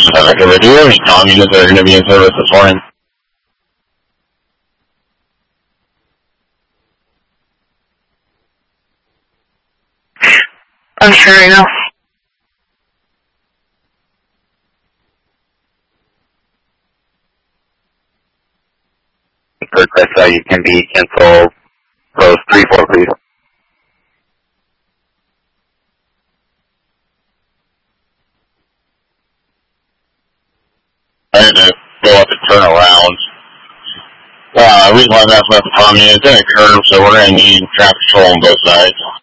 Do you have any communists that are going to be in service this morning? I'm sure I know. Chris, you can be cancel rows 3-4, please. I had to go up and turn around. The reason why I'm asking about the communists, it's in a curve, so we're going to need traffic control on both sides.